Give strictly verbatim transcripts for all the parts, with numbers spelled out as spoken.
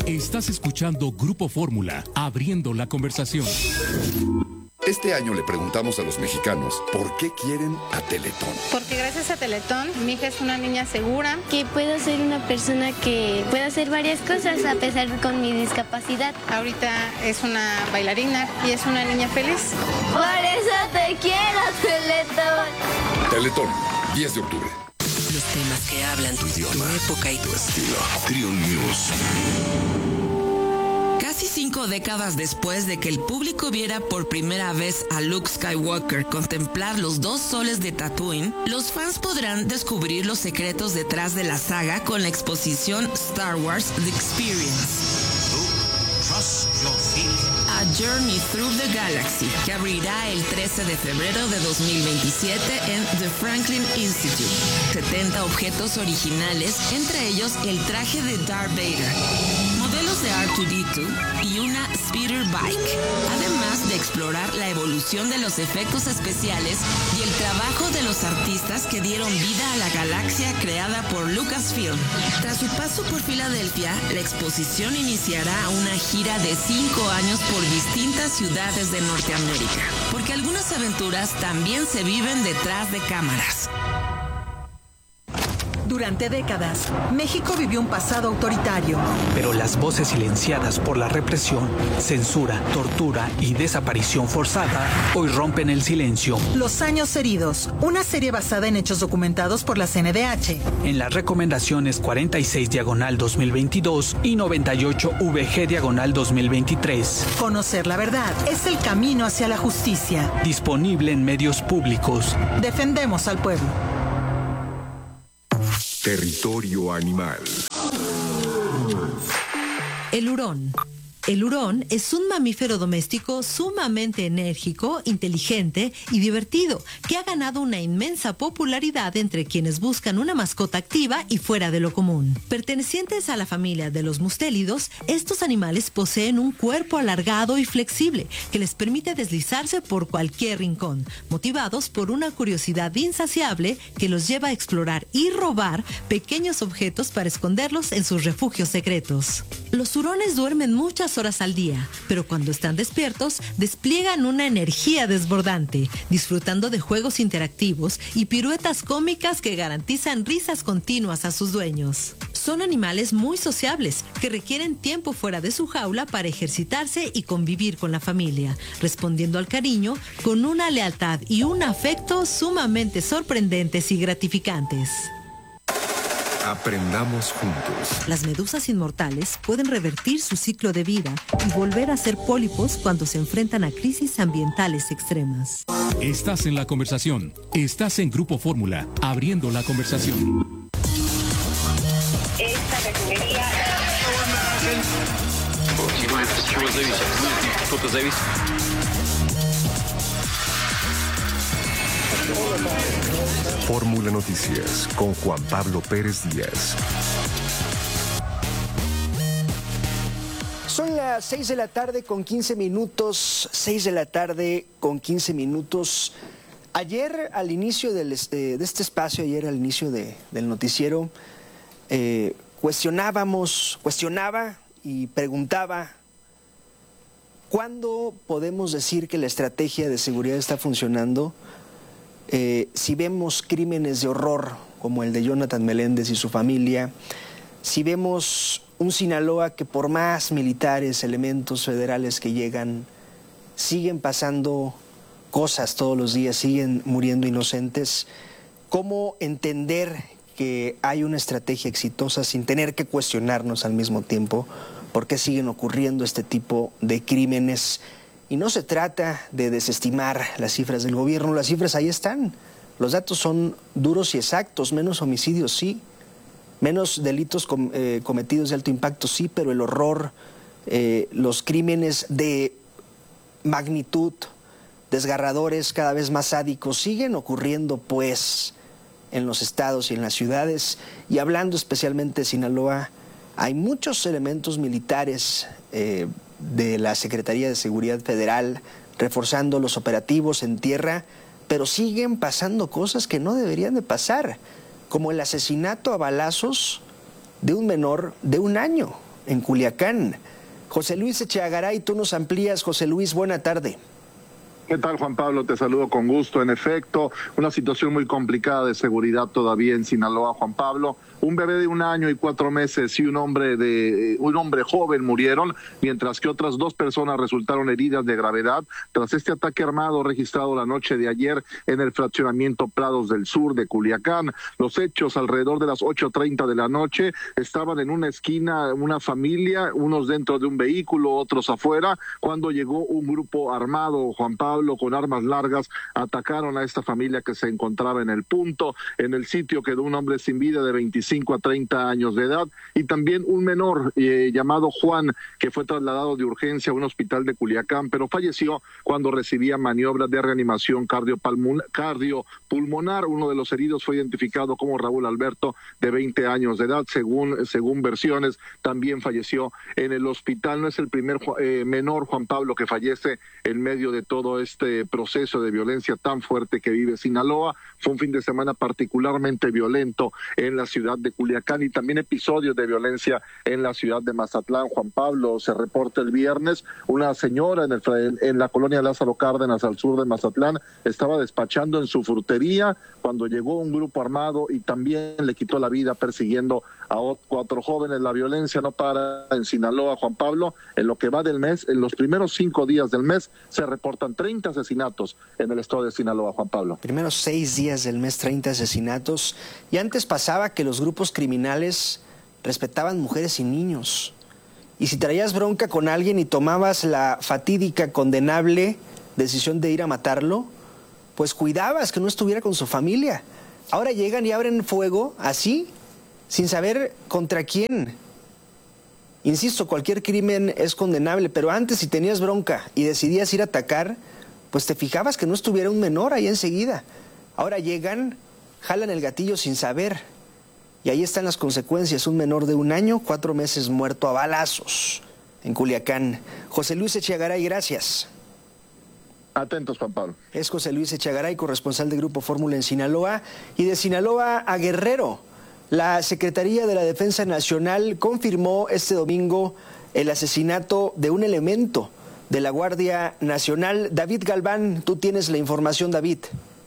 Estás escuchando Grupo Fórmula, abriendo la conversación. Este año le preguntamos a los mexicanos por qué quieren a Teletón. Porque gracias a Teletón, mi hija es una niña segura. Que puedo ser una persona que pueda hacer varias cosas a pesar con mi discapacidad. Ahorita es una bailarina y es una niña feliz. Por eso te quiero, Teletón. Teletón, diez de octubre. Los temas que hablan tu idioma, tu época y tu estilo. Trio News. Casi cinco décadas después de que el público viera por primera vez a Luke Skywalker contemplar los dos soles de Tatooine, los fans podrán descubrir los secretos detrás de la saga con la exposición Star Wars The Experience. A Journey Through the Galaxy, que abrirá el trece de febrero de dos mil veintisiete en The Franklin Institute. setenta objetos originales, entre ellos el traje de Darth Vader, modelos de R dos D dos y una speeder bike, además de explorar la evolución de los efectos especiales y el trabajo de los artistas que dieron vida a la galaxia creada por Lucasfilm. Tras su paso por Filadelfia, la exposición iniciará una gira de cinco años por distintas ciudades de Norteamérica, porque algunas aventuras también se viven detrás de cámaras. Durante décadas, México vivió un pasado autoritario. Pero las voces silenciadas por la represión, censura, tortura y desaparición forzada hoy rompen el silencio. Los años heridos, una serie basada en hechos documentados por la C N D H. En las recomendaciones cuarenta y seis diagonal dos mil veintidós y noventa y ocho V G diagonal dos mil veintitrés. Conocer la verdad es el camino hacia la justicia. Disponible en medios públicos. Defendemos al pueblo. Territorio animal. El hurón. El hurón es un mamífero doméstico sumamente enérgico, inteligente y divertido, que ha ganado una inmensa popularidad entre quienes buscan una mascota activa y fuera de lo común. Pertenecientes a la familia de los mustélidos, estos animales poseen un cuerpo alargado y flexible que les permite deslizarse por cualquier rincón, motivados por una curiosidad insaciable que los lleva a explorar y robar pequeños objetos para esconderlos en sus refugios secretos. Los hurones duermen muchas horas al día, pero cuando están despiertos despliegan una energía desbordante, disfrutando de juegos interactivos y piruetas cómicas que garantizan risas continuas a sus dueños. Son animales muy sociables que requieren tiempo fuera de su jaula para ejercitarse y convivir con la familia, respondiendo al cariño con una lealtad y un afecto sumamente sorprendentes y gratificantes. Aprendamos juntos. Las medusas inmortales pueden revertir su ciclo de vida y volver a ser pólipos cuando se enfrentan a crisis ambientales extremas. Estás en la conversación. Estás en Grupo Fórmula, abriendo la conversación. Esta categoría... Fórmula Noticias con Juan Pablo Pérez Díaz. Son las seis de la tarde con quince minutos, seis de la tarde con quince minutos. Ayer al inicio del, de, de este espacio, ayer al inicio de, del noticiero, eh, cuestionábamos, cuestionaba y preguntaba, ¿cuándo podemos decir que la estrategia de seguridad está funcionando? Eh, si vemos crímenes de horror como el de Jonathan Meléndez y su familia, si vemos un Sinaloa que por más militares, elementos federales que llegan, siguen pasando cosas todos los días, siguen muriendo inocentes, ¿cómo entender que hay una estrategia exitosa sin tener que cuestionarnos al mismo tiempo por qué siguen ocurriendo este tipo de crímenes? Y no se trata de desestimar las cifras del gobierno, las cifras ahí están. Los datos son duros y exactos, menos homicidios sí, menos delitos com eh, cometidos de alto impacto sí, pero el horror, eh, los crímenes de magnitud, desgarradores, cada vez más sádicos, siguen ocurriendo pues en los estados y en las ciudades. Y hablando especialmente de Sinaloa, hay muchos elementos militares eh, de la Secretaría de Seguridad Federal reforzando los operativos en tierra, pero siguen pasando cosas que no deberían de pasar, como el asesinato a balazos de un menor de un año en Culiacán. José Luis Echeagaray, tú nos amplías. José Luis, buena tarde. ¿Qué tal, Juan Pablo? Te saludo con gusto. En efecto, una situación muy complicada de seguridad todavía en Sinaloa, Juan Pablo. Un bebé de un año y cuatro meses y un hombre de un hombre joven murieron, mientras que otras dos personas resultaron heridas de gravedad tras este ataque armado registrado la noche de ayer en el fraccionamiento Prados del Sur de Culiacán. Los hechos alrededor de las ocho treinta de la noche, estaban en una esquina una familia, unos dentro de un vehículo, otros afuera, cuando llegó un grupo armado, Juan Pablo, con armas largas, atacaron a esta familia que se encontraba en el punto. En el sitio quedó un hombre sin vida de veinticinco a treinta años de edad y también un menor eh, llamado Juan, que fue trasladado de urgencia a un hospital de Culiacán, pero falleció cuando recibía maniobras de reanimación cardiopulmonar. Uno de los heridos fue identificado como Raúl Alberto, de veinte años de edad. Según, según versiones, también falleció en el hospital. No es el primer eh, menor, Juan Pablo, que fallece en medio de todo este proceso de violencia tan fuerte que vive Sinaloa. Fue un fin de semana particularmente violento en la ciudad de Culiacán y también episodios de violencia en la ciudad de Mazatlán. Juan Pablo, se reporta el viernes, una señora en, el, en la colonia Lázaro Cárdenas, al sur de Mazatlán, estaba despachando en su frutería cuando llegó un grupo armado y también le quitó la vida persiguiendo a cuatro jóvenes. La violencia no para en Sinaloa, Juan Pablo. En lo que va del mes, en los primeros cinco días del mes, se reportan treinta asesinatos en el estado de Sinaloa, Juan Pablo. Primeros seis días del mes, treinta asesinatos. Y antes pasaba que los grupos criminales respetaban mujeres y niños. Y si traías bronca con alguien y tomabas la fatídica, condenable decisión de ir a matarlo, pues cuidabas que no estuviera con su familia. Ahora llegan y abren fuego así, sin saber contra quién. Insisto, cualquier crimen es condenable, pero antes, si tenías bronca y decidías ir a atacar, pues te fijabas que no estuviera un menor ahí enseguida. Ahora llegan, jalan el gatillo sin saber. Y ahí están las consecuencias. Un menor de un año, cuatro meses muerto a balazos en Culiacán. José Luis Echeagaray, gracias. Atentos, Juan Pablo. Es José Luis Echeagaray, corresponsal de Grupo Fórmula en Sinaloa. Y de Sinaloa a Guerrero, la Secretaría de la Defensa Nacional confirmó este domingo el asesinato de un elemento de la Guardia Nacional. David Galván, tú tienes la información, David.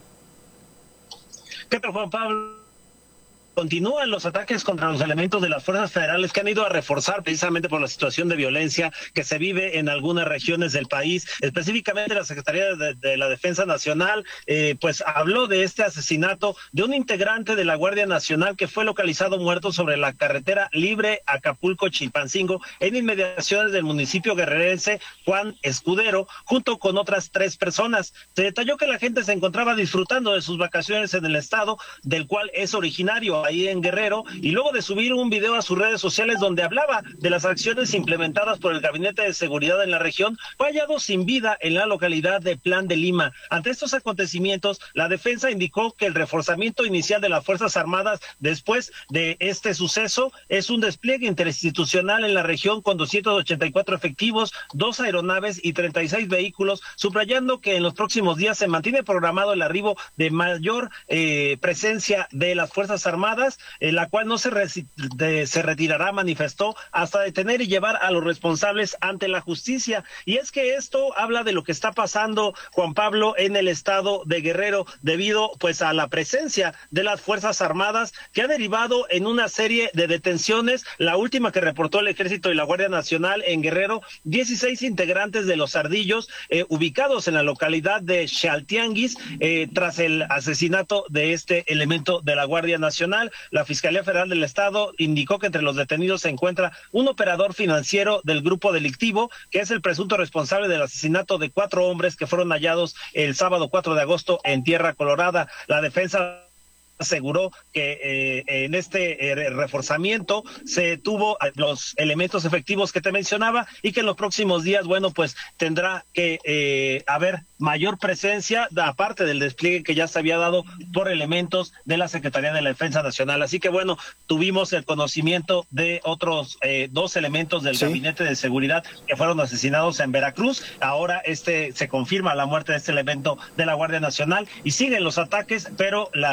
¿Qué tal, Juan Pablo? Continúan los ataques contra los elementos de las fuerzas federales que han ido a reforzar precisamente por la situación de violencia que se vive en algunas regiones del país. Específicamente la Secretaría de, de la Defensa Nacional eh, pues habló de este asesinato de un integrante de la Guardia Nacional que fue localizado muerto sobre la carretera libre Acapulco-Chilpancingo en inmediaciones del municipio guerrerense Juan Escudero, junto con otras tres personas. Se detalló que la gente se encontraba disfrutando de sus vacaciones en el estado del cual es originario, ahí en Guerrero, y luego de subir un video a sus redes sociales donde hablaba de las acciones implementadas por el Gabinete de Seguridad en la región, fue hallado sin vida en la localidad de Plan de Lima. Ante estos acontecimientos, la defensa indicó que el reforzamiento inicial de las Fuerzas Armadas después de este suceso es un despliegue interinstitucional en la región con doscientos ochenta y cuatro efectivos, dos aeronaves y treinta y seis vehículos, subrayando que en los próximos días se mantiene programado el arribo de mayor eh, presencia de las Fuerzas Armadas, en la cual no se, de, se retirará, manifestó, hasta detener y llevar a los responsables ante la justicia. Y es que esto habla de lo que está pasando, Juan Pablo, en el estado de Guerrero, debido pues a la presencia de las Fuerzas Armadas, que ha derivado en una serie de detenciones. La última que reportó el Ejército y la Guardia Nacional en Guerrero, dieciséis integrantes de los Ardillos, eh, ubicados en la localidad de Chaltianguis, eh, tras el asesinato de este elemento de la Guardia Nacional. La Fiscalía Federal del Estado indicó que entre los detenidos se encuentra un operador financiero del grupo delictivo, que es el presunto responsable del asesinato de cuatro hombres que fueron hallados el sábado cuatro de agosto en Tierra Colorada. La defensa aseguró que eh, en este eh, reforzamiento se tuvo los elementos efectivos que te mencionaba y que en los próximos días, bueno, pues tendrá que eh, haber mayor presencia, aparte del despliegue que ya se había dado por elementos de la Secretaría de la Defensa Nacional. Así que, bueno, tuvimos el conocimiento de otros eh, dos elementos del ¿Sí? Gabinete de Seguridad que fueron asesinados en Veracruz. Ahora este se confirma la muerte de este elemento de la Guardia Nacional y siguen los ataques, pero la seguridad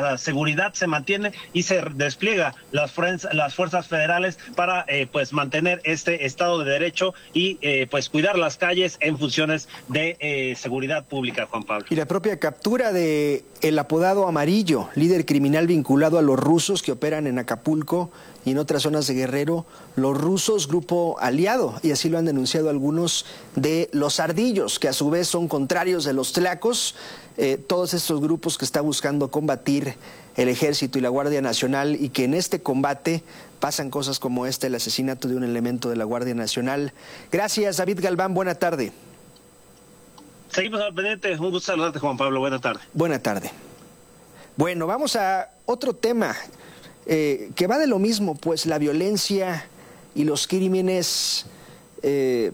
seguridad se mantiene y se despliega las, las fuerzas federales para eh, pues mantener este Estado de Derecho y eh, pues cuidar las calles en funciones de eh, seguridad pública, Juan Pablo. Y la propia captura de el apodado Amarillo, líder criminal vinculado a los rusos que operan en Acapulco y en otras zonas de Guerrero, los rusos, grupo aliado, y así lo han denunciado algunos de los ardillos, que a su vez son contrarios de los tlacos, eh, todos estos grupos que está buscando combatir el Ejército y la Guardia Nacional, y que en este combate pasan cosas como este, el asesinato de un elemento de la Guardia Nacional. Gracias, David Galván, buena tarde. Seguimos al pendiente, un gusto saludarte, Juan Pablo, buena tarde. Buena tarde. Bueno, vamos a otro tema eh, que va de lo mismo, pues la violencia y los crímenes eh,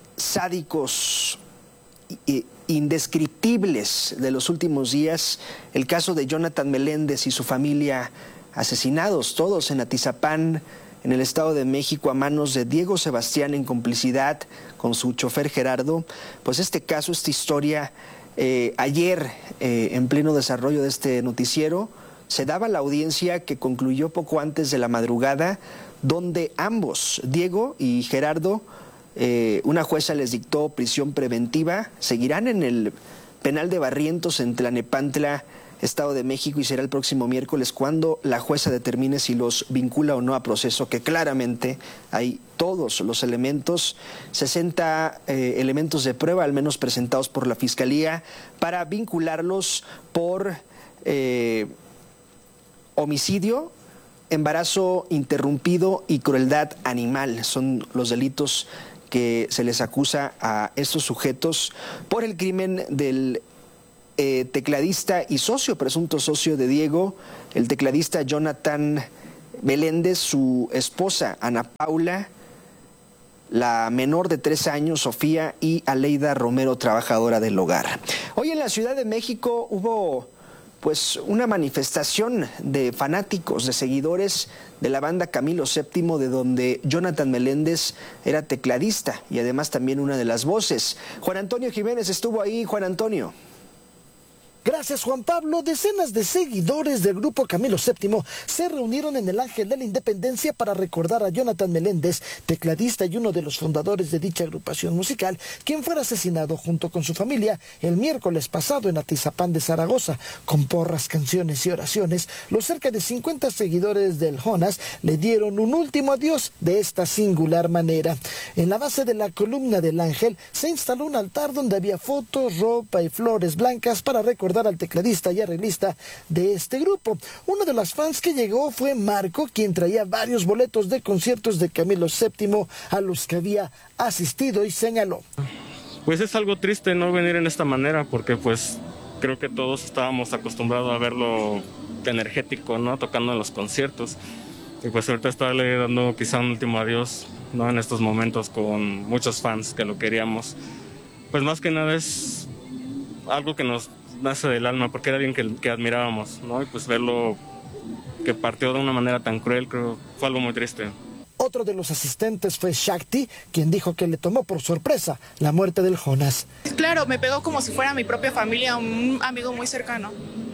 sádicos e indescriptibles de los últimos días. El caso de Jonathan Meléndez y su familia asesinados, todos en Atizapán, en el Estado de México, a manos de Diego Sebastián en complicidad con su chofer Gerardo. Pues este caso, esta historia, eh, ayer eh, en pleno desarrollo de este noticiero, se daba la audiencia que concluyó poco antes de la madrugada, donde ambos, Diego y Gerardo, eh, una jueza les dictó prisión preventiva, seguirán en el penal de Barrientos en Tlanepantla, Estado de México, y será el próximo miércoles cuando la jueza determine si los vincula o no a proceso, que claramente hay todos los elementos, sesenta eh, elementos de prueba, al menos presentados por la Fiscalía, para vincularlos por eh, homicidio, embarazo interrumpido y crueldad animal. Son los delitos que se les acusa a estos sujetos por el crimen del Eh, tecladista y socio, presunto socio de Diego, el tecladista Jonathan Meléndez, su esposa Ana Paula, la menor de tres años, Sofía, y Aleida Romero, trabajadora del hogar. Hoy en la Ciudad de México hubo pues una manifestación de fanáticos, de seguidores de la banda Camilo séptimo, de donde Jonathan Meléndez era tecladista y además también una de las voces. Juan Antonio Jiménez estuvo ahí. Juan Antonio. Gracias, Juan Pablo. Decenas de seguidores del grupo Camilo séptimo se reunieron en el Ángel de la Independencia para recordar a Jonathan Meléndez, tecladista y uno de los fundadores de dicha agrupación musical, quien fuera asesinado junto con su familia el miércoles pasado en Atizapán de Zaragoza. Con porras, canciones y oraciones, los cerca de cincuenta seguidores del Jonas le dieron un último adiós de esta singular manera. En la base de la columna del Ángel se instaló un altar donde había fotos, ropa y flores blancas para recordar al tecladista y arreglista de este grupo. Uno de los fans que llegó fue Marco, quien traía varios boletos de conciertos de Camilo séptimo a los que había asistido, y señaló: Pues es algo triste no venir en esta manera, porque pues creo que todos estábamos acostumbrados a verlo energético, ¿no? Tocando en los conciertos, y pues ahorita estarle dando quizá un último adiós, ¿no? En estos momentos con muchos fans que lo queríamos. Pues más que nada es algo que nos nace del alma, porque era alguien que, que admirábamos, ¿no? Y pues verlo que partió de una manera tan cruel, creo, fue algo muy triste. Otro de los asistentes fue Shakti, quien dijo que le tomó por sorpresa la muerte del Jonas. Claro, me pegó como si fuera mi propia familia, un amigo muy cercano.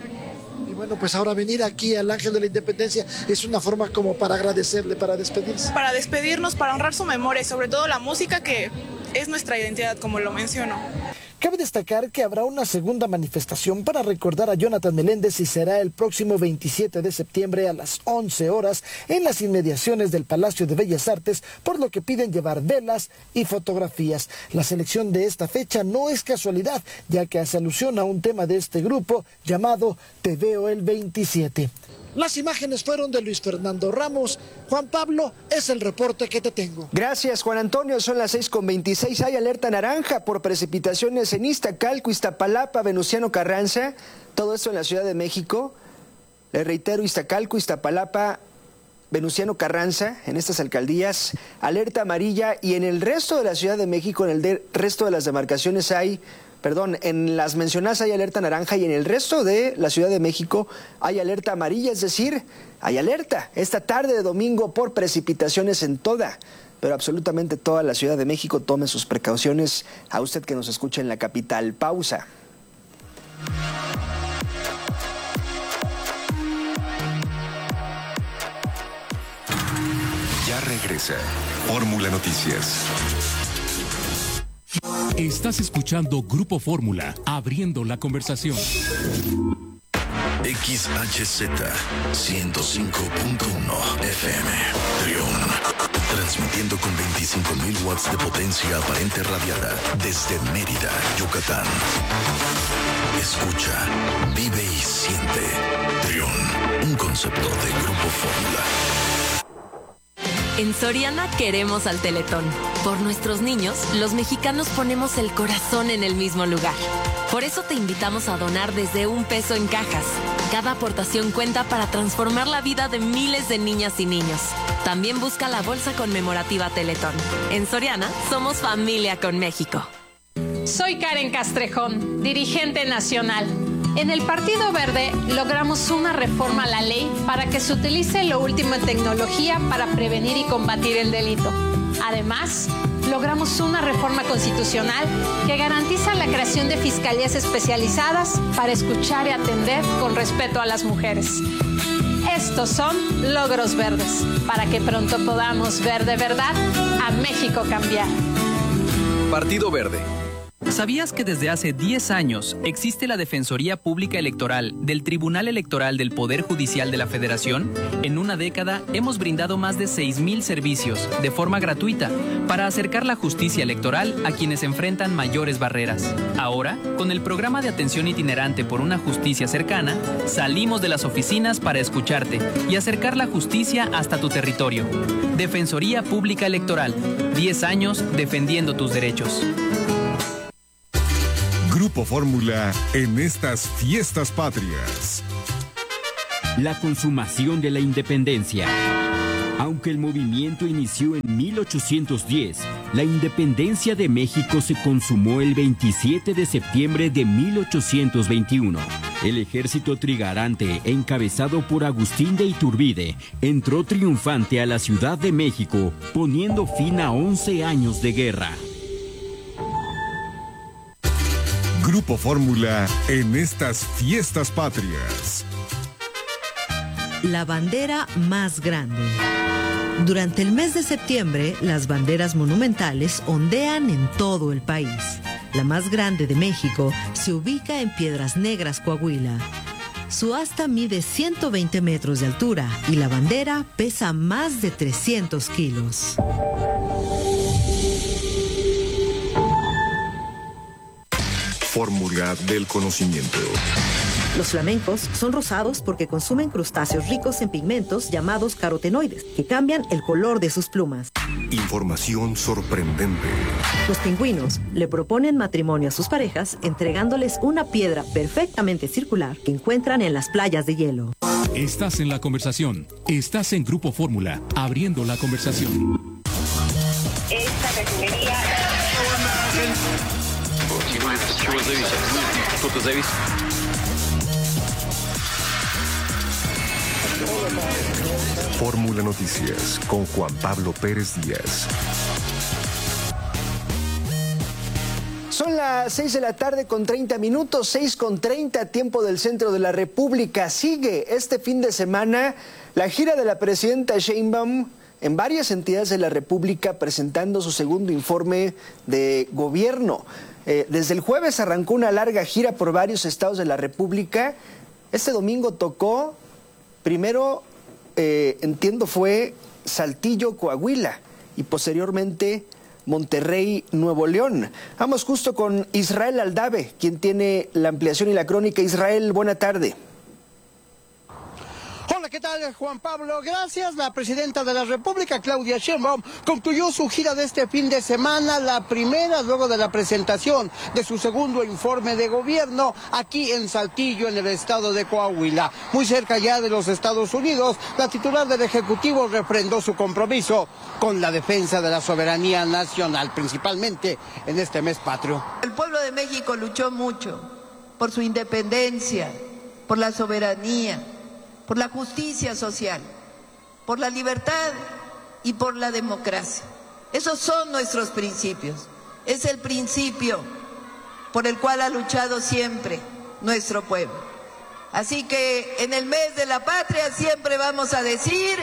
Y bueno, pues ahora venir aquí al Ángel de la Independencia es una forma como para agradecerle, para despedirse. Para despedirnos, para honrar su memoria y sobre todo la música, que es nuestra identidad, como lo menciono. Cabe destacar que habrá una segunda manifestación para recordar a Jonathan Meléndez, y será el próximo veintisiete de septiembre a las once horas en las inmediaciones del Palacio de Bellas Artes, por lo que piden llevar velas y fotografías. La selección de esta fecha no es casualidad, ya que hace alusión a un tema de este grupo llamado Te Veo el veintisiete. Las imágenes fueron de Luis Fernando Ramos. Juan Pablo, es el reporte que te tengo. Gracias, Juan Antonio. Son las seis con veintiséis. Hay alerta naranja por precipitaciones en Iztacalco, Iztapalapa, Venustiano Carranza. Todo esto en la Ciudad de México. Le reitero, Iztacalco, Iztapalapa, Venustiano Carranza, en estas alcaldías, alerta amarilla. Y en el resto de la Ciudad de México, en el de, resto de las demarcaciones hay... Perdón, en las mencionadas hay alerta naranja, y en el resto de la Ciudad de México hay alerta amarilla, es decir, hay alerta esta tarde de domingo por precipitaciones en toda, pero absolutamente toda la Ciudad de México. Tome sus precauciones. A usted que nos escucha en la capital. Pausa. empieza Fórmula Noticias. Estás escuchando Grupo Fórmula, abriendo la conversación. X H Z ciento cinco punto uno F M, Trión. Transmitiendo con veinticinco mil watts de potencia aparente radiada desde Mérida, Yucatán. Escucha, vive y siente. Trión, un concepto de Grupo Fórmula. En Soriana queremos al Teletón. Por nuestros niños, los mexicanos ponemos el corazón en el mismo lugar. Por eso te invitamos a donar desde un peso en cajas. Cada aportación cuenta para transformar la vida de miles de niñas y niños. También busca la bolsa conmemorativa Teletón. En Soriana, somos familia con México. Soy Karen Castrejón, dirigente nacional. En el Partido Verde logramos una reforma a la ley para que se utilice lo último en tecnología para prevenir y combatir el delito. Además, logramos una reforma constitucional que garantiza la creación de fiscalías especializadas para escuchar y atender con respeto a las mujeres. Estos son logros verdes, para que pronto podamos ver de verdad a México cambiar. Partido Verde. ¿Sabías que desde hace diez años existe la Defensoría Pública Electoral del Tribunal Electoral del Poder Judicial de la Federación? En una década hemos brindado más de seis mil servicios de forma gratuita para acercar la justicia electoral a quienes enfrentan mayores barreras. Ahora, con el programa de atención itinerante por una justicia cercana, salimos de las oficinas para escucharte y acercar la justicia hasta tu territorio. Defensoría Pública Electoral, diez años defendiendo tus derechos. Grupo Fórmula en estas fiestas patrias. La consumación de la independencia. Aunque el movimiento inició en mil ochocientos diez, la independencia de México se consumó el veintisiete de septiembre de mil ochocientos veintiuno. El ejército trigarante, encabezado por Agustín de Iturbide, entró triunfante a la Ciudad de México, poniendo fin a once años de guerra. Grupo Fórmula en estas fiestas patrias. La bandera más grande. Durante el mes de septiembre, las banderas monumentales ondean en todo el país. La más grande de México se ubica en Piedras Negras, Coahuila. Su asta mide ciento veinte metros de altura y la bandera pesa más de trescientos kilos. Fórmula del conocimiento. Los flamencos son rosados porque consumen crustáceos ricos en pigmentos llamados carotenoides, que cambian el color de sus plumas. Información sorprendente. Los pingüinos le proponen matrimonio a sus parejas entregándoles una piedra perfectamente circular que encuentran en las playas de hielo. Estás en la conversación. Estás en Grupo Fórmula, abriendo la conversación. Esta refinería... Fórmula Noticias con Juan Pablo Pérez Díaz. Son las seis de la tarde con treinta minutos, seis con treinta, tiempo del centro de la República. Sigue este fin de semana la gira de la presidenta Sheinbaum en varias entidades de la República presentando su segundo informe de gobierno. Eh, desde el jueves arrancó una larga gira por varios estados de la República. Este domingo tocó, primero, eh, entiendo, fue Saltillo, Coahuila, y posteriormente Monterrey, Nuevo León. Vamos justo con Israel Aldave, quien tiene la ampliación y la crónica. Israel, buena tarde. Hola, ¿qué tal, Juan Pablo? Gracias. La presidenta de la República, Claudia Sheinbaum, concluyó su gira de este fin de semana, la primera luego de la presentación de su segundo informe de gobierno aquí en Saltillo, en el estado de Coahuila. Muy cerca ya de los Estados Unidos, la titular del Ejecutivo refrendó su compromiso con la defensa de la soberanía nacional, principalmente en este mes patrio. El pueblo de México luchó mucho por su independencia, por la soberanía, por la justicia social, por la libertad y por la democracia. Esos son nuestros principios. Es el principio por el cual ha luchado siempre nuestro pueblo. Así que en el mes de la patria siempre vamos a decir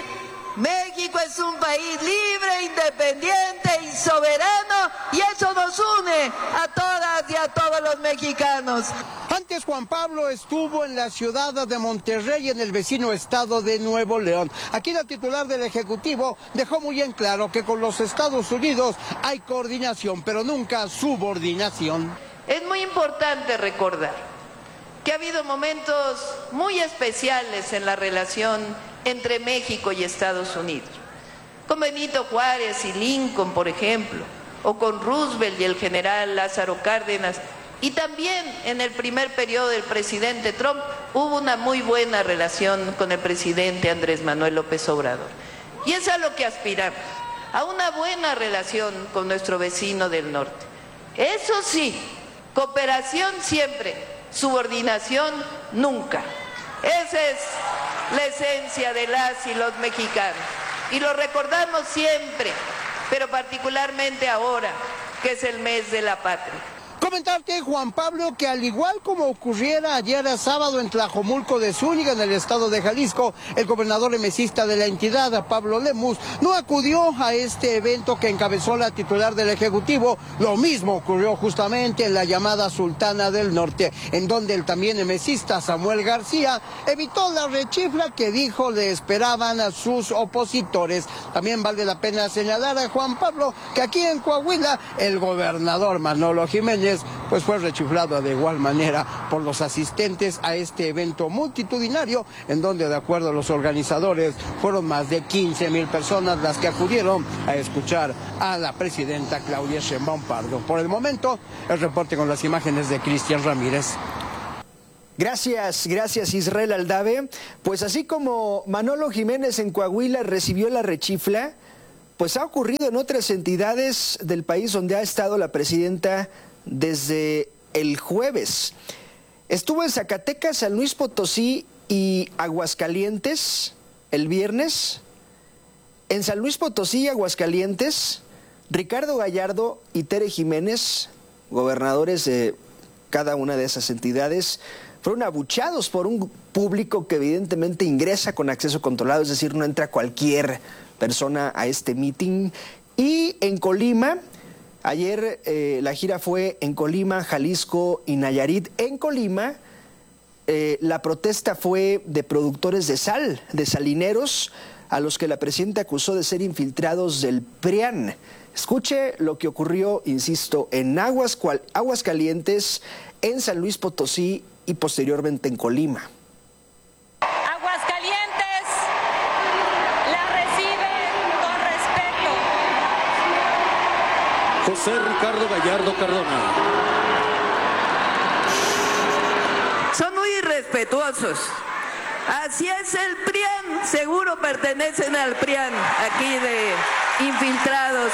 México es un país libre, independiente y soberano, y eso nos une a todas y a todos los mexicanos. Antes Juan Pablo estuvo en la ciudad de Monterrey, en el vecino estado de Nuevo León. Aquí la titular del Ejecutivo dejó muy en claro que con los Estados Unidos hay coordinación, pero nunca subordinación. Es muy importante recordar que ha habido momentos muy especiales en la relación entre México y Estados Unidos, con Benito Juárez y Lincoln, por ejemplo, o con Roosevelt y el general Lázaro Cárdenas, y también en el primer periodo del presidente Trump hubo una muy buena relación con el presidente Andrés Manuel López Obrador. Y es a lo que aspiramos, a una buena relación con nuestro vecino del norte. Eso sí, cooperación siempre, subordinación nunca. Esa es la esencia de las y los mexicanos. Y lo recordamos siempre, pero particularmente ahora, que es el mes de la patria. Comentarte, Juan Pablo, que al igual como ocurriera ayer sábado en Tlajomulco de Zúñiga, en el estado de Jalisco, el gobernador emesista de la entidad, Pablo Lemus, no acudió a este evento que encabezó la titular del Ejecutivo. Lo mismo ocurrió justamente en la llamada Sultana del Norte, en donde el también emesista Samuel García evitó la rechifla que dijo le esperaban a sus opositores. También vale la pena señalar a Juan Pablo que aquí en Coahuila el gobernador Manolo Jiménez pues fue rechiflado de igual manera por los asistentes a este evento multitudinario, en donde de acuerdo a los organizadores fueron más de quince mil personas las que acudieron a escuchar a la presidenta Claudia Sheinbaum Pardo. Por el momento, el reporte con las imágenes de Cristian Ramírez. Gracias, gracias Israel Aldave. Pues así como Manolo Jiménez en Coahuila recibió la rechifla, pues ha ocurrido en otras entidades del país donde ha estado la presidenta desde el jueves. Estuvo en Zacatecas, San Luis Potosí y Aguascalientes el viernes. En San Luis Potosí y Aguascalientes, Ricardo Gallardo y Tere Jiménez, gobernadores de cada una de esas entidades, fueron abucheados por un público que evidentemente ingresa con acceso controlado, es decir, no entra cualquier persona a este meeting. Y en Colima, ayer eh, la gira fue en Colima, Jalisco y Nayarit. En Colima, eh, la protesta fue de productores de sal, de salineros, a los que la presidenta acusó de ser infiltrados del PRIAN. Escuche lo que ocurrió, insisto, en Aguas, Aguascalientes, en San Luis Potosí y posteriormente en Colima. Aguascalientes la recibe con respeto. José Ricardo Gallardo Cardona. Son muy irrespetuosos. Así es el PRIAN, seguro pertenecen al PRIAN, aquí de infiltrados.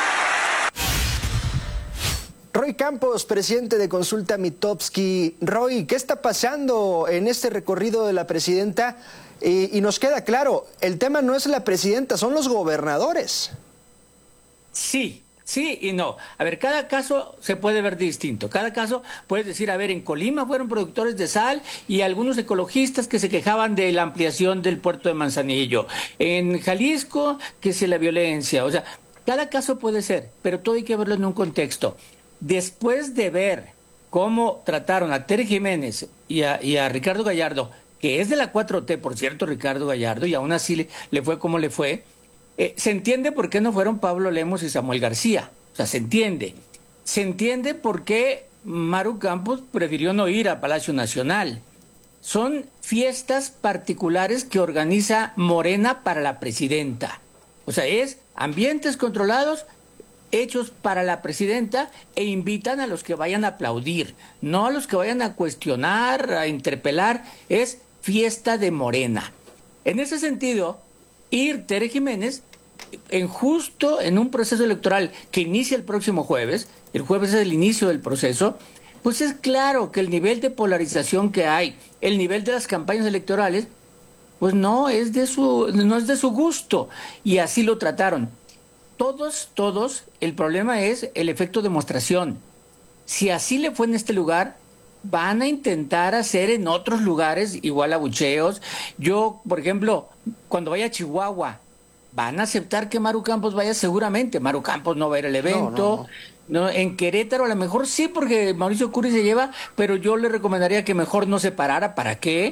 Roy Campos, presidente de Consulta Mitofsky. Roy, ¿qué está pasando en este recorrido de la presidenta? Y, y nos queda claro, el tema no es la presidenta, son los gobernadores. Sí. Sí y no. A ver, cada caso se puede ver distinto. Cada caso puedes decir, a ver, en Colima fueron productores de sal y algunos ecologistas que se quejaban de la ampliación del puerto de Manzanillo. En Jalisco, que es la violencia. O sea, cada caso puede ser, pero todo hay que verlo en un contexto. Después de ver cómo trataron a Tere Jiménez y a, y a Ricardo Gallardo, que es de la cuatro T, por cierto, Ricardo Gallardo, y aún así le, le fue como le fue, Eh, se entiende por qué no fueron Pablo Lemus y Samuel García. O sea, se entiende. Se entiende por qué Maru Campos prefirió no ir a Palacio Nacional. Son fiestas particulares que organiza Morena para la presidenta. O sea, es ambientes controlados hechos para la presidenta e invitan a los que vayan a aplaudir, no a los que vayan a cuestionar, a interpelar. Es fiesta de Morena. En ese sentido, ir Tere Jiménez en justo en un proceso electoral que inicia el próximo jueves, el jueves es el inicio del proceso, pues es claro que el nivel de polarización que hay, el nivel de las campañas electorales, pues no es de su, no es de su gusto, y así lo trataron. Todos, todos, el problema es el efecto demostración. Si así le fue en este lugar, van a intentar hacer en otros lugares igual abucheos. Yo, por ejemplo, cuando vaya a Chihuahua, van a aceptar que Maru Campos vaya seguramente. Maru Campos no va a ir al evento. No, no, no. No, en Querétaro a lo mejor sí, porque Mauricio Curi se lleva, pero yo le recomendaría que mejor no se parara. ¿Para qué?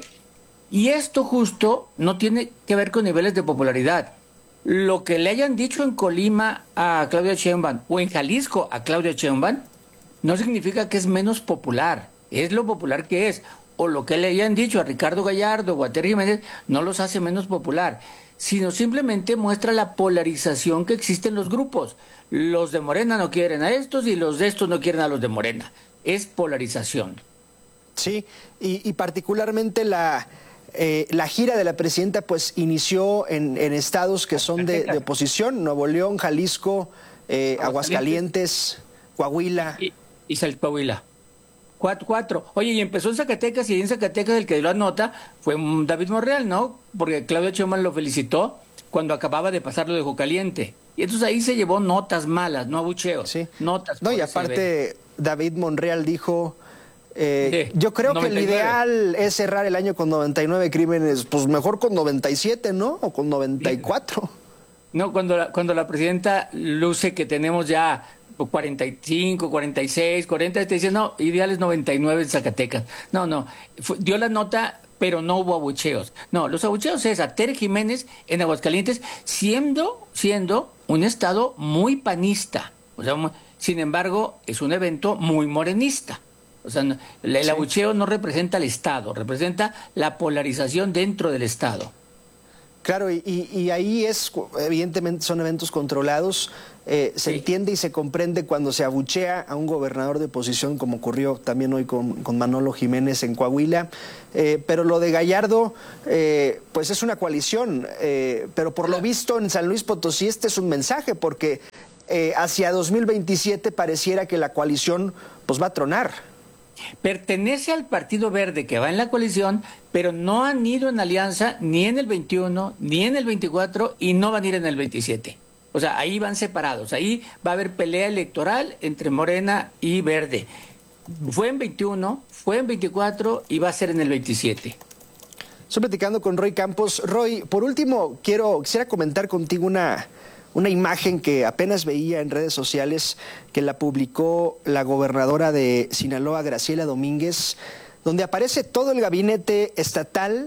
Y esto justo no tiene que ver con niveles de popularidad. Lo que le hayan dicho en Colima a Claudia Sheinbaum o en Jalisco a Claudia Sheinbaum no significa que es menos popular. Es lo popular que es. O lo que le hayan dicho a Ricardo Gallardo o a Terry Jiménez no los hace menos popular, sino simplemente muestra la polarización que existe en los grupos. Los de Morena no quieren a estos y los de estos no quieren a los de Morena. Es polarización. Sí, y, y particularmente la, eh, la gira de la presidenta pues inició en, en estados que son de, de oposición, Nuevo León, Jalisco, eh, Aguascalientes, Coahuila. Y, y Coahuila. Cuatro, cuatro. Oye, y empezó en Zacatecas, y en Zacatecas el que dio la nota fue David Monreal, ¿no? Porque Claudia Sheinbaum lo felicitó cuando acababa de pasar lo de Jocaliente. Y entonces ahí se llevó notas malas, no abucheos. Sí. Notas. No, y aparte David Monreal dijo, eh, sí, yo creo noventa y nueve. Que el ideal es cerrar el año con noventa y nueve crímenes, pues mejor con noventa y siete, ¿no? O con noventa y cuatro. No, cuando la, cuando la presidenta luce que tenemos ya cuarenta y cinco, cuarenta y seis, cuarenta, te dice, no, ideal es noventa y nueve en Zacatecas. No, no, fue, dio la nota, pero no hubo abucheos. No, los abucheos es a Tere Jiménez en Aguascalientes, siendo, siendo un estado muy panista. O sea, sin embargo, es un evento muy morenista. O sea, el, el sí. abucheo no representa al Estado, representa la polarización dentro del Estado. Claro, y, y ahí es, evidentemente son eventos controlados, eh, se sí. entiende y se comprende cuando se abuchea a un gobernador de oposición, como ocurrió también hoy con, con Manolo Jiménez en Coahuila, eh, pero lo de Gallardo, eh, pues es una coalición, eh, pero por lo visto en San Luis Potosí este es un mensaje, porque eh, hacia dos mil veintisiete pareciera que la coalición pues va a tronar. Pertenece al Partido Verde que va en la coalición, pero no han ido en alianza ni en el veintiuno, ni en el veinticuatro y no van a ir en el veintisiete. O sea, ahí van separados. Ahí va a haber pelea electoral entre Morena y Verde. Fue en veintiuno, fue en veinticuatro y va a ser en el veintisiete. Estoy platicando con Roy Campos. Roy, por último, quiero quisiera comentar contigo una... Una imagen que apenas veía en redes sociales, que la publicó la gobernadora de Sinaloa, Graciela Domínguez, donde aparece todo el gabinete estatal,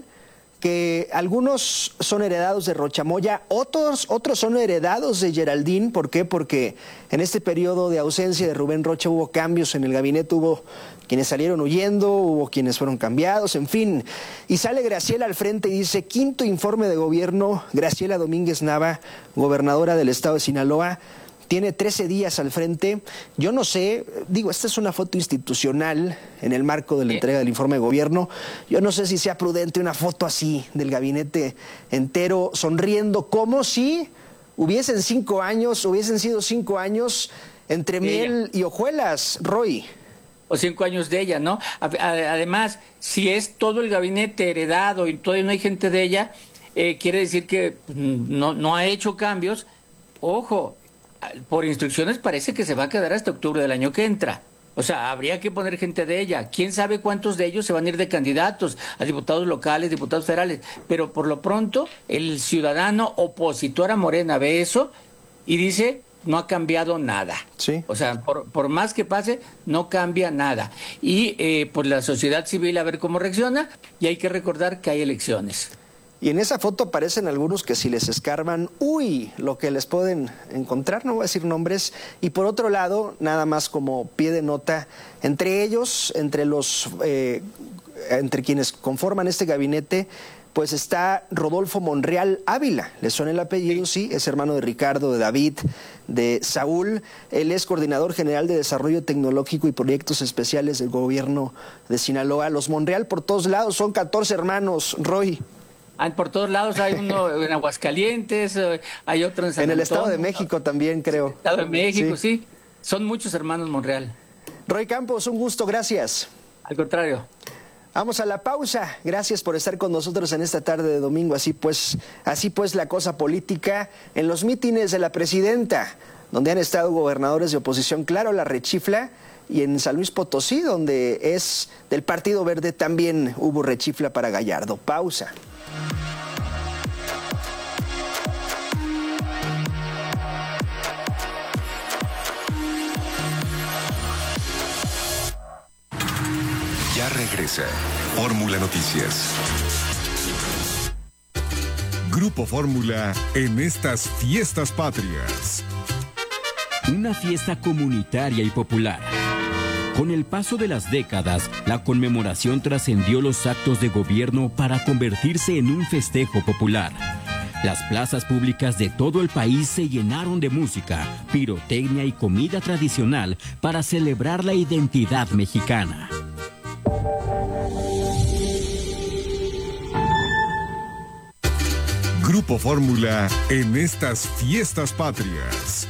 que algunos son heredados de Rochamoya, otros, otros son heredados de Geraldine. ¿Por qué? Porque en este periodo de ausencia de Rubén Rocha hubo cambios en el gabinete, hubo quienes salieron huyendo, hubo quienes fueron cambiados, en fin. Y sale Graciela al frente y dice, quinto informe de gobierno, Graciela Domínguez Nava, gobernadora del estado de Sinaloa, tiene trece días al frente. Yo no sé, digo, esta es una foto institucional en el marco de la entrega del informe de gobierno. Yo no sé si sea prudente una foto así del gabinete entero sonriendo, como si hubiesen cinco años, hubiesen sido cinco años entre miel y hojuelas, Roy. O cinco años de ella, ¿no? Además, si es todo el gabinete heredado y todavía no hay gente de ella, eh, quiere decir que no, no ha hecho cambios. Ojo, por instrucciones parece que se va a quedar hasta octubre del año que entra. O sea, habría que poner gente de ella. ¿Quién sabe cuántos de ellos se van a ir de candidatos a diputados locales, diputados federales? Pero por lo pronto, el ciudadano opositor a Morena ve eso y dice, no ha cambiado nada. Sí. O sea, por, por más que pase, no cambia nada. Y eh, pues la sociedad civil a ver cómo reacciona, y hay que recordar que hay elecciones. Y en esa foto aparecen algunos que si les escarban, uy, lo que les pueden encontrar, no voy a decir nombres. Y por otro lado, nada más como pie de nota, entre ellos, entre los, eh, entre quienes conforman este gabinete, pues está Rodolfo Monreal Ávila. ¿Le suena el apellido? Sí, es hermano de Ricardo, de David, de Saúl. Él es coordinador general de Desarrollo Tecnológico y Proyectos Especiales del gobierno de Sinaloa. Los Monreal por todos lados, son catorce hermanos, Roy. Por todos lados hay uno en Aguascalientes, hay otro en San En el Antonio, Estado de México también, creo. Estado de México, sí. sí. Son muchos hermanos Monreal. Roy Campos, un gusto, gracias. Al contrario. Vamos a la pausa. Gracias por estar con nosotros en esta tarde de domingo. Así pues, así pues la cosa política en los mítines de la presidenta, donde han estado gobernadores de oposición, claro, la rechifla, y en San Luis Potosí, donde es del Partido Verde, también hubo rechifla para Gallardo. Pausa. Ya regresa Fórmula Noticias. Grupo Fórmula en estas fiestas patrias. Una fiesta comunitaria y popular. Con el paso de las décadas, la conmemoración trascendió los actos de gobierno para convertirse en un festejo popular. Las plazas públicas de todo el país se llenaron de música, pirotecnia y comida tradicional para celebrar la identidad mexicana. Grupo Fórmula en estas fiestas patrias.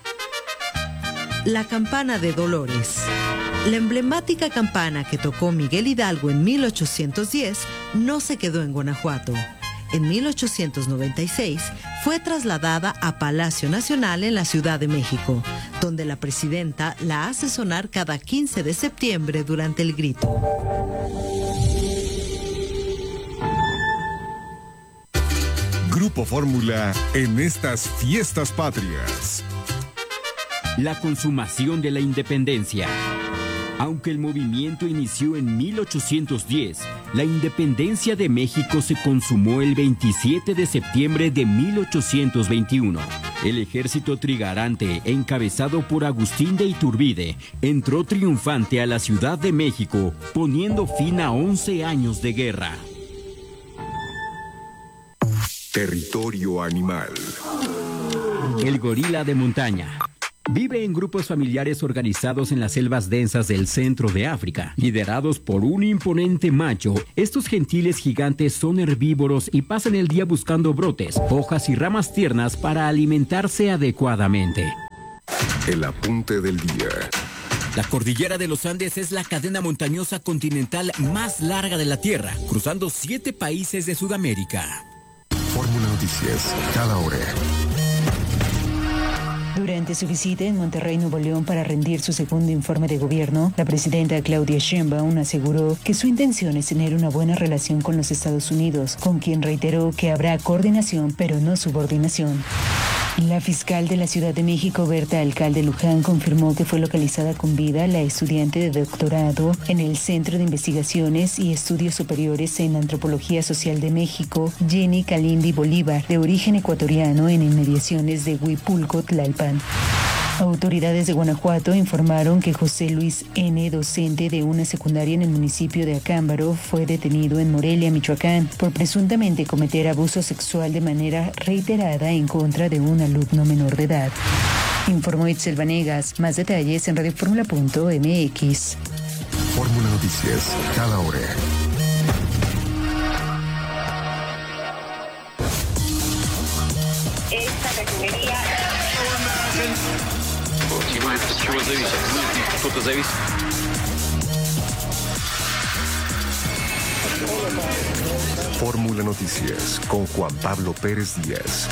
La campana de Dolores. La emblemática campana que tocó Miguel Hidalgo en mil ochocientos diez no se quedó en Guanajuato. En mil ochocientos noventa y seis fue trasladada a Palacio Nacional en la Ciudad de México, donde la presidenta la hace sonar cada quince de septiembre durante el grito. Grupo Fórmula en estas fiestas patrias. La consumación de la independencia. Aunque el movimiento inició en mil ochocientos diez, la independencia de México se consumó el veintisiete de septiembre de mil ochocientos veintiuno. El ejército trigarante, encabezado por Agustín de Iturbide, entró triunfante a la Ciudad de México, poniendo fin a once años de guerra. Territorio animal. El gorila de montaña. Vive en grupos familiares organizados en las selvas densas del centro de África, liderados por un imponente macho. Estos gentiles gigantes son herbívoros y pasan el día buscando brotes, hojas y ramas tiernas para alimentarse adecuadamente. El apunte del día. La cordillera de los Andes es la cadena montañosa continental más larga de la Tierra, cruzando siete países de Sudamérica. Fórmula Noticias, cada hora. Durante su visita en Monterrey, Nuevo León, para rendir su segundo informe de gobierno, la presidenta Claudia Sheinbaum aseguró que su intención es tener una buena relación con los Estados Unidos, con quien reiteró que habrá coordinación pero no subordinación. La fiscal de la Ciudad de México, Berta Alcalde Luján, confirmó que fue localizada con vida la estudiante de doctorado en el Centro de Investigaciones y Estudios Superiores en Antropología Social de México, Jenny Kalindi Bolívar, de origen ecuatoriano, en inmediaciones de Huipulco, Tlalpan. Autoridades de Guanajuato informaron que José Luis N., docente de una secundaria en el municipio de Acámbaro, fue detenido en Morelia, Michoacán, por presuntamente cometer abuso sexual de manera reiterada en contra de un alumno menor de edad. Informó Itzel Vanegas. Más detalles en radio fórmula punto m x. Fórmula Noticias, cada hora. Esta refinería... Чего зависит? Что-то зависит. Fórmula Noticias con Juan Pablo Pérez Díaz.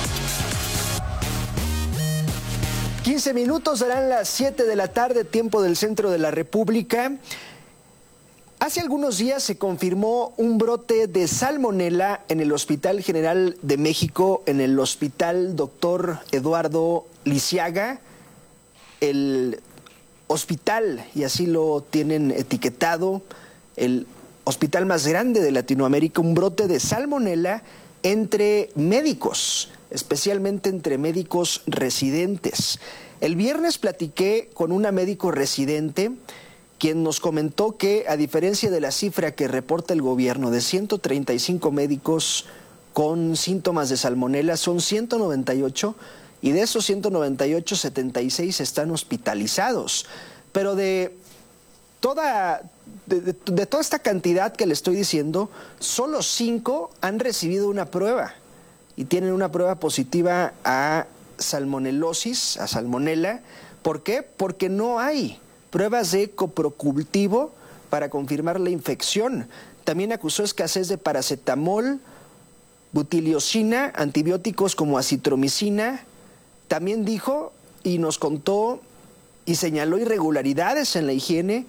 quince minutos, serán las siete de la tarde, tiempo del centro de la República. Hace algunos días se confirmó un brote de salmonela en el Hospital General de México, en el Hospital Doctor Eduardo Lisiaga. El hospital, y así lo tienen etiquetado, el hospital más grande de Latinoamérica, un brote de salmonela entre médicos, especialmente entre médicos residentes. El viernes platiqué con una médico residente, quien nos comentó que, a diferencia de la cifra que reporta el gobierno de ciento treinta y cinco médicos con síntomas de salmonela, son ciento noventa y ocho, y de esos ciento noventa y ocho, setenta y seis están hospitalizados. Pero de toda, de, de, de toda esta cantidad que le estoy diciendo, solo cinco han recibido una prueba y tienen una prueba positiva a salmonelosis, a salmonela. ¿Por qué? Porque no hay pruebas de coprocultivo para confirmar la infección. También acusó escasez de paracetamol, butiliocina, antibióticos como acitromicina. También dijo y nos contó y señaló irregularidades en la higiene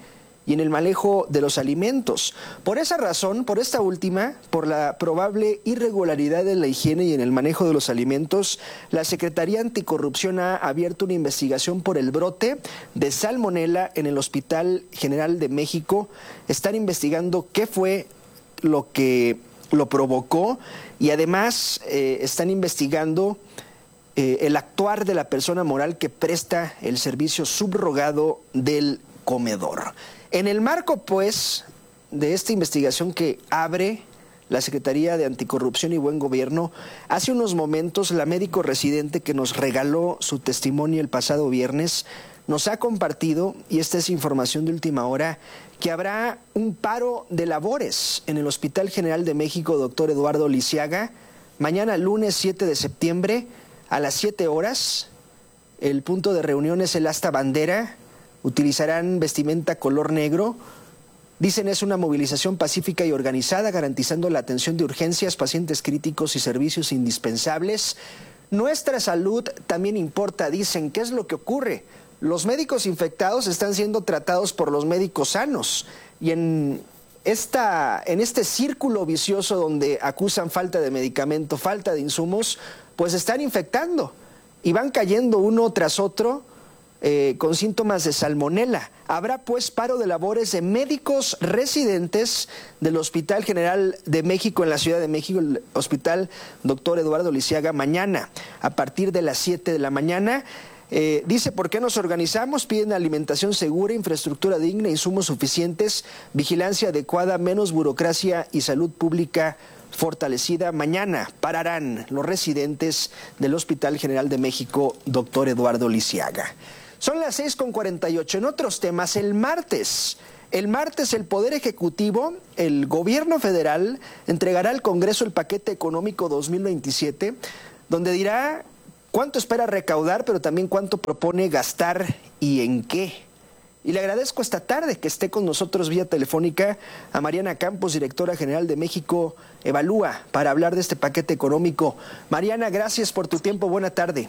y en el manejo de los alimentos. Por esa razón, por esta última, por la probable irregularidad en la higiene y en el manejo de los alimentos, la Secretaría Anticorrupción ha abierto una investigación por el brote de salmonela en el Hospital General de México. Están investigando qué fue lo que lo provocó y además eh, están investigando eh, el actuar de la persona moral que presta el servicio subrogado del comedor. En el marco, pues, de esta investigación que abre la Secretaría de Anticorrupción y Buen Gobierno, hace unos momentos la médico residente que nos regaló su testimonio el pasado viernes nos ha compartido, y esta es información de última hora, que habrá un paro de labores en el Hospital General de México, doctor Eduardo Lisiaga, mañana lunes siete de septiembre a las siete horas. El punto de reunión es el asta bandera, utilizarán vestimenta color negro. Dicen es una movilización pacífica y organizada, garantizando la atención de urgencias, pacientes críticos y servicios indispensables. Nuestra salud también importa, dicen. ¿Qué es lo que ocurre? Los médicos infectados están siendo tratados por los médicos sanos y en, esta, en este círculo vicioso donde acusan falta de medicamento, falta de insumos, pues están infectando y van cayendo uno tras otro eh, con síntomas de salmonela. Habrá pues paro de labores de médicos residentes del Hospital General de México en la Ciudad de México, el Hospital doctor Eduardo Lisiaga, mañana a partir de las siete de la mañana. Eh, dice, ¿por qué nos organizamos? Piden alimentación segura, infraestructura digna, insumos suficientes, vigilancia adecuada, menos burocracia y salud pública fortalecida. Mañana pararán los residentes del Hospital General de México, doctor Eduardo Lisiaga. Son las seis con cuarenta y ocho. En otros temas, el martes, el martes el Poder Ejecutivo, el Gobierno Federal, entregará al Congreso el paquete económico dos mil veintisiete, donde dirá cuánto espera recaudar, pero también cuánto propone gastar y en qué. Y le agradezco esta tarde que esté con nosotros vía telefónica a Mariana Campos, directora general de México Evalúa, para hablar de este paquete económico. Mariana, gracias por tu tiempo. Buena tarde.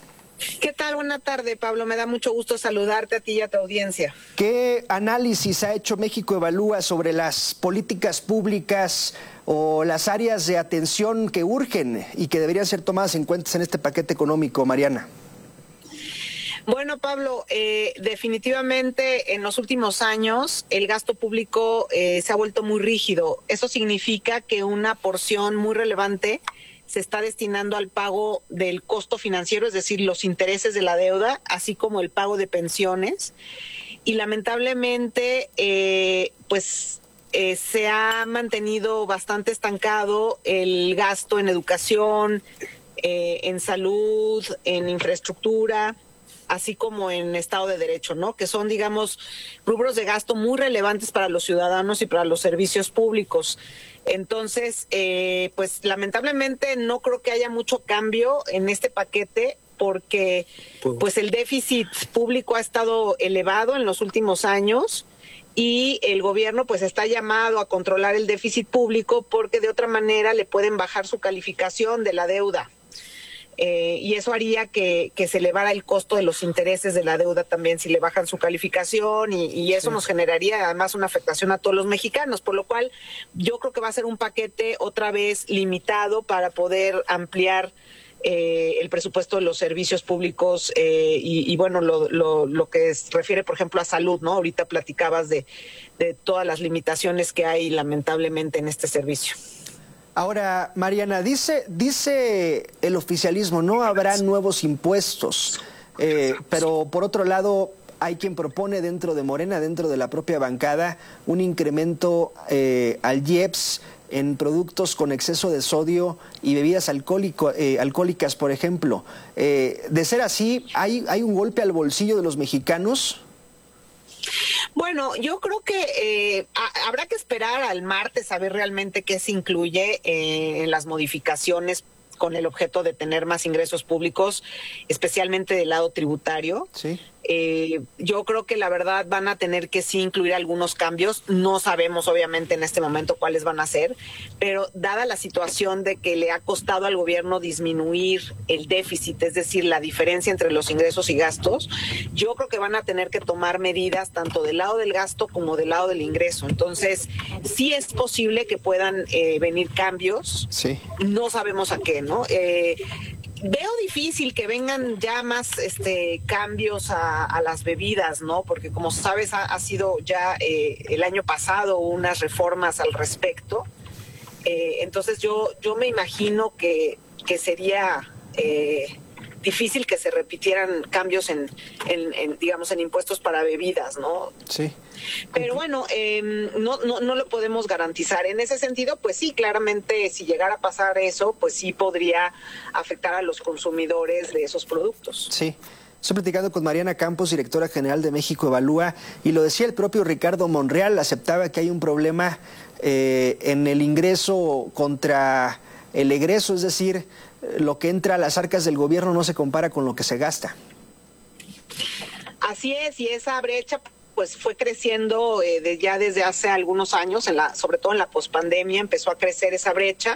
¿Qué tal? Buena tarde, Pablo. Me da mucho gusto saludarte a ti y a tu audiencia. ¿Qué análisis ha hecho México Evalúa sobre las políticas públicas o las áreas de atención que urgen y que deberían ser tomadas en cuenta en este paquete económico, Mariana? Bueno, Pablo, eh, definitivamente en los últimos años el gasto público eh, se ha vuelto muy rígido. Eso significa que una porción muy relevante se está destinando al pago del costo financiero, es decir, los intereses de la deuda, así como el pago de pensiones. Y lamentablemente, eh, pues eh, se ha mantenido bastante estancado el gasto en educación, eh, en salud, en infraestructura, así como en Estado de Derecho, ¿no? Que son, digamos, rubros de gasto muy relevantes para los ciudadanos y para los servicios públicos. Entonces, eh, pues lamentablemente no creo que haya mucho cambio en este paquete porque pues el déficit público ha estado elevado en los últimos años y el gobierno pues está llamado a controlar el déficit público porque de otra manera le pueden bajar su calificación de la deuda. Eh, y eso haría que, que se elevara el costo de los intereses de la deuda también si le bajan su calificación y, y eso sí nos generaría además una afectación a todos los mexicanos, por lo cual yo creo que va a ser un paquete otra vez limitado para poder ampliar eh, el presupuesto de los servicios públicos eh, y, y bueno, lo, lo, lo que se refiere por ejemplo a salud, ¿no? Ahorita platicabas de, de todas las limitaciones que hay lamentablemente en este servicio. Ahora, Mariana, dice, dice el oficialismo, no habrá nuevos impuestos, eh, pero por otro lado hay quien propone dentro de Morena, dentro de la propia bancada, un incremento eh, al I E P S en productos con exceso de sodio y bebidas alcohólico, eh, alcohólicas, por ejemplo. Eh, de ser así, ¿hay, hay un golpe al bolsillo de los mexicanos? Bueno, yo creo que eh, a, habrá que esperar al martes a ver realmente qué se incluye eh, en las modificaciones con el objeto de tener más ingresos públicos, especialmente del lado tributario. Sí. Eh, yo creo que la verdad van a tener que sí incluir algunos cambios. No sabemos obviamente en este momento cuáles van a ser, pero dada la situación de que le ha costado al gobierno disminuir el déficit, es decir, la diferencia entre los ingresos y gastos, yo creo que van a tener que tomar medidas tanto del lado del gasto como del lado del ingreso. Entonces, sí es posible que puedan eh, venir cambios. Sí. No sabemos a qué, ¿no? Eh, Veo difícil que vengan ya más este cambios a, a las bebidas, ¿no? Porque como sabes ha, ha sido ya eh, el año pasado unas reformas al respecto. Eh, entonces yo yo me imagino que, que sería eh, difícil que se repitieran cambios en, en, en, digamos, en impuestos para bebidas, ¿no? Sí. Pero bueno, eh, no, no, no lo podemos garantizar. En ese sentido, pues sí, claramente si llegara a pasar eso, pues sí podría afectar a los consumidores de esos productos. Sí. Estoy platicando con Mariana Campos, directora general de México Evalúa, y lo decía el propio Ricardo Monreal, aceptaba que hay un problema eh, en el ingreso contra el egreso, es decir, lo que entra a las arcas del gobierno no se compara con lo que se gasta. Así es, y esa brecha pues fue creciendo eh, de, ya desde hace algunos años, en la, sobre todo en la pospandemia empezó a crecer esa brecha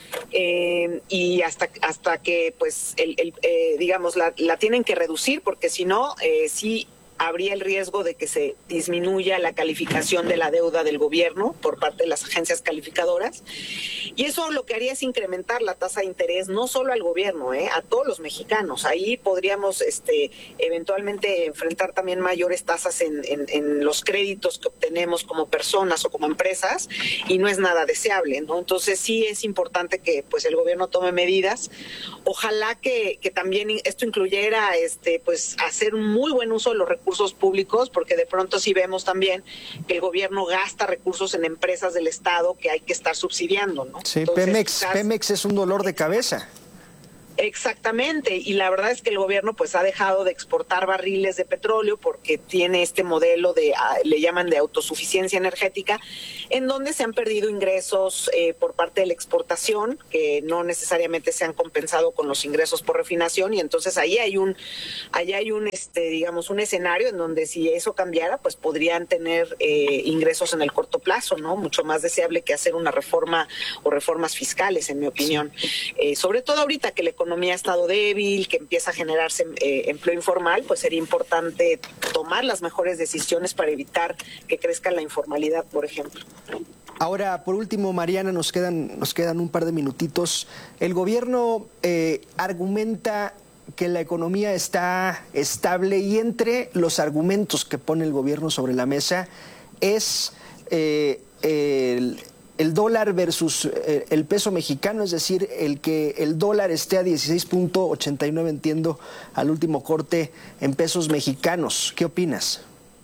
eh, y hasta hasta que pues el, el eh, digamos la, la tienen que reducir, porque si no eh, sí habría el riesgo de que se disminuya la calificación de la deuda del gobierno por parte de las agencias calificadoras, y eso lo que haría es incrementar la tasa de interés no solo al gobierno, eh, a todos los mexicanos. Ahí podríamos este eventualmente enfrentar también mayores tasas en, en, en los créditos que obtenemos como personas o como empresas, y no es nada deseable, ¿no? Entonces sí es importante que pues el gobierno tome medidas. Ojalá que, que también esto incluyera este pues hacer un muy buen uso de los recursos públicos, porque de pronto sí vemos también que el gobierno gasta recursos en empresas del Estado que hay que estar subsidiando, ¿no? Sí, Entonces, Pemex, quizás... Pemex es un dolor de cabeza. Exactamente, y la verdad es que el gobierno pues ha dejado de exportar barriles de petróleo porque tiene este modelo de, le llaman de autosuficiencia energética, en donde se han perdido ingresos eh, por parte de la exportación, que no necesariamente se han compensado con los ingresos por refinación, y entonces ahí hay un, ahí hay un, este, digamos, un escenario en donde si eso cambiara, pues podrían tener eh, ingresos en el corto plazo, ¿no? Mucho más deseable que hacer una reforma o reformas fiscales, en mi opinión. Eh, sobre todo ahorita que la economía ha estado débil, que empieza a generarse eh, empleo informal, pues sería importante tomar las mejores decisiones para evitar que crezca la informalidad, por ejemplo. Ahora, por último, Mariana, nos quedan, nos quedan un par de minutitos. El gobierno eh, argumenta que la economía está estable, y entre los argumentos que pone el gobierno sobre la mesa es eh, el... el dólar versus el peso mexicano, es decir, el que el dólar esté a dieciséis punto ochenta y nueve, entiendo, al último corte en pesos mexicanos. ¿Qué opinas?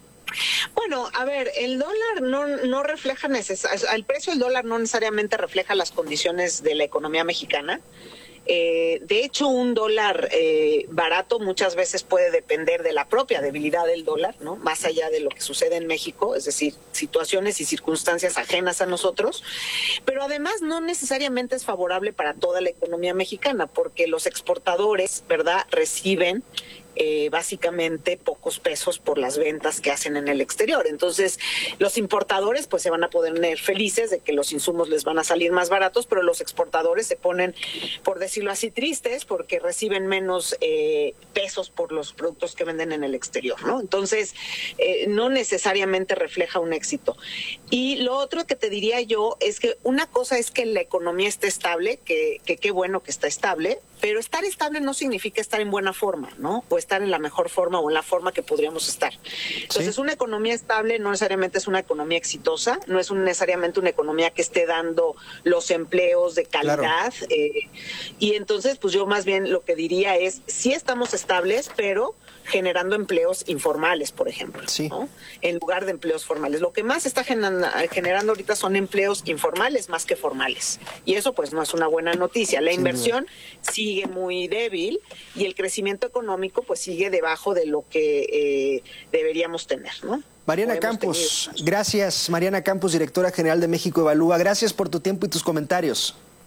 Bueno, a ver, el dólar no, no refleja, neces- el precio del dólar no necesariamente refleja las condiciones de la economía mexicana. Eh, de hecho, un dólar eh, barato muchas veces puede depender de la propia debilidad del dólar, ¿no? Más allá de lo que sucede en México, es decir, situaciones y circunstancias ajenas a nosotros, pero además no necesariamente es favorable para toda la economía mexicana, porque los exportadores, ¿verdad?, reciben Eh, básicamente pocos pesos por las ventas que hacen en el exterior. Entonces, los importadores pues se van a poner felices de que los insumos les van a salir más baratos, pero los exportadores se ponen, por decirlo así, tristes porque reciben menos eh, pesos por los productos que venden en el exterior, ¿no? Entonces, eh, no necesariamente refleja un éxito. Y lo otro que te diría yo es que una cosa es que la economía esté estable, que que qué bueno que está estable, pero estar estable no significa estar en buena forma, ¿no? O estar en la mejor forma o en la forma que podríamos estar. Entonces, ¿sí? Una economía estable no necesariamente es una economía exitosa, no es un, necesariamente una economía que esté dando los empleos de calidad. Claro. Eh, y entonces, pues yo más bien lo que diría es, sí estamos estables, pero generando empleos informales, por ejemplo, sí. ¿no? En lugar de empleos formales. Lo que más está generando, generando ahorita son empleos informales más que formales. Y eso pues no es una buena noticia. La sí, inversión no. sigue muy débil y el crecimiento económico pues sigue debajo de lo que eh, deberíamos tener, ¿no? Mariana Campos, gracias. Mariana Campos, directora general de México Evalúa. Gracias por tu tiempo y tus comentarios.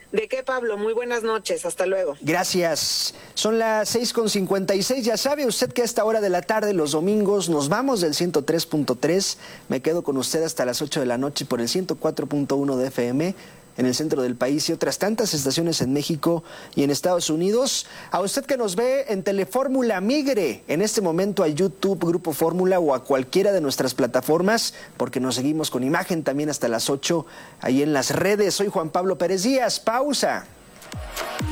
¿De qué, Pablo? Muy buenas noches, hasta luego. Gracias. Son las seis con cincuenta y seis. Ya sabe usted que a esta hora de la tarde, los domingos, nos vamos del ciento tres punto tres. Me quedo con usted hasta las ocho de la noche por el ciento cuatro punto uno de F M en el centro del país y otras tantas estaciones en México y en Estados Unidos. A usted que nos ve en Telefórmula, migre en este momento a YouTube, Grupo Fórmula o a cualquiera de nuestras plataformas, porque nos seguimos con imagen también hasta las ocho ahí en las redes. Soy Juan Pablo Pérez Díaz. Pausa.